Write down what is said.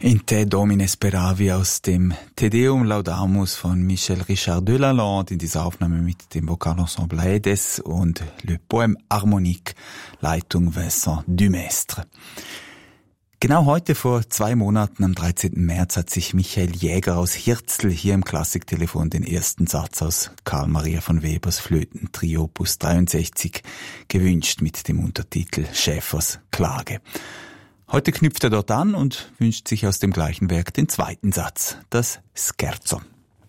In Te Domine Speravi aus dem Te Deum Laudamus von Michel Richard de Lalande in dieser Aufnahme mit dem Vokalensemble Aedes und Le Poème Harmonique, Leitung Vincent Dumestre. Genau heute vor 2 Monaten, am 13. März, hat sich Michael Jäger aus Hirzl hier im Klassiktelefon den ersten Satz aus Karl Maria von Webers Flötentrio Opus 63 gewünscht mit dem Untertitel Schäfers Klage. Heute knüpft er dort an und wünscht sich aus dem gleichen Werk den zweiten Satz, das Scherzo.